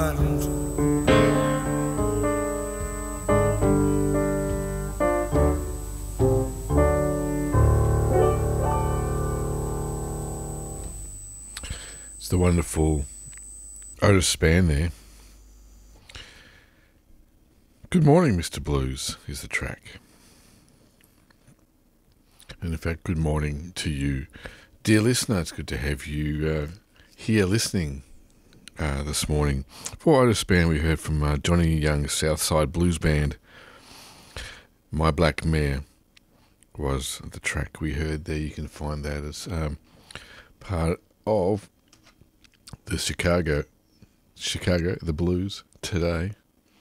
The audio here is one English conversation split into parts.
island. It's the wonderful Otis Spann there. Good morning, Mr. Blues is the track. And in fact, good morning to you, dear listener. It's good to have you here listening this morning. For Otis Spann, we heard from Johnny Young's Southside Blues Band. My Black Mare was the track we heard there. You can find that as part of the Chicago, the Blues Today.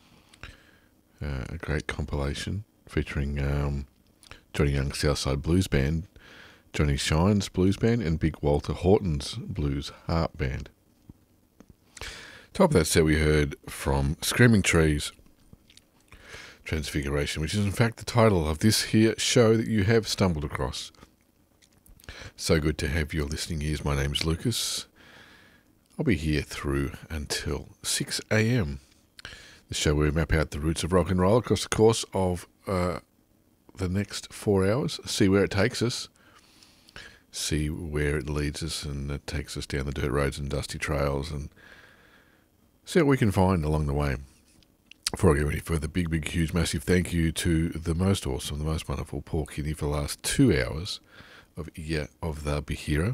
A great compilation featuring Johnny Young's Southside Blues Band, Johnny Shine's Blues Band, and Big Walter Horton's Blues Harp Band. Top of that set we heard from Screaming Trees, Transfiguration, which is in fact the title of this here show that you have stumbled across. So good to have your listening ears. My name's Lucas. I'll be here through until 6 a.m. The show where we map out the roots of rock and roll across the course of the next 4 hours, see where it takes us, see where it leads us, and it takes us down the dirt roads and dusty trails, and see what we can find along the way. Before I go any further, big, huge, massive thank you to the most awesome, the most wonderful Paul Kinney for the last 2 hours of Ear of the Behira,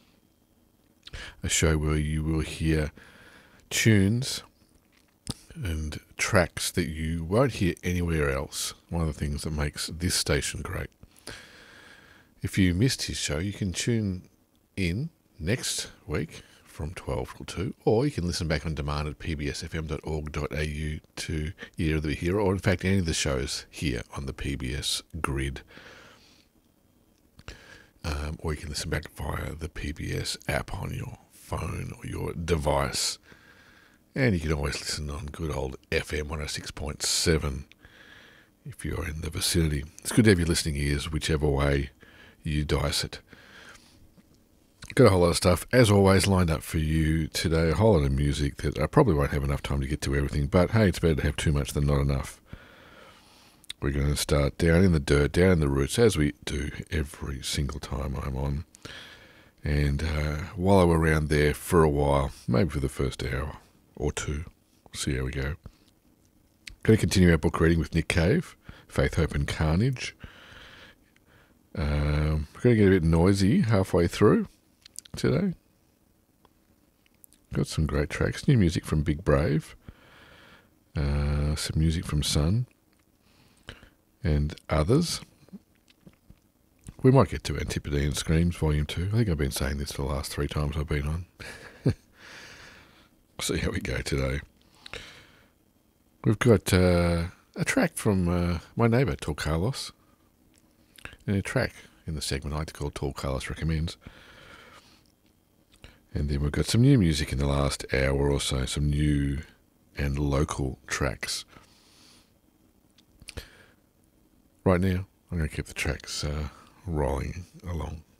a show where you will hear tunes and tracks that you won't hear anywhere else. One of the things that makes this station great. If you missed his show, you can tune in next week from 12 till 2, or you can listen back on demand at pbsfm.org.au to Ear of the Behira, or in fact any of the shows here on the PBS grid. Or you can listen back via the PBS app on your phone or your device. And you can always listen on good old FM 106.7 if you're in the vicinity. It's good to have your listening ears, whichever way you dice it. Got a whole lot of stuff, as always, lined up for you today. A whole lot of music that I probably won't have enough time to get to everything, but hey, it's better to have too much than not enough. We're going to start down in the dirt, down in the roots, as we do every single time I'm on. And while we're around there for a while, maybe for the first hour or two, see how we go. Going to continue our book reading with Nick Cave, Faith, Hope and Carnage. We're going to get a bit noisy halfway through today. Got some great tracks, new music from Big Brave, some music from Sun and others. We might get to Antipodean Screams Volume 2. I think I've been saying this the last 3 times I've been on. See how we go today. We've got a track from my neighbour, Tall Carlos, and a track in the segment I like to call Tall Carlos Recommends. And then we've got some new music in the last hour or so, some new and local tracks. Right now, I'm going to keep the tracks rolling along.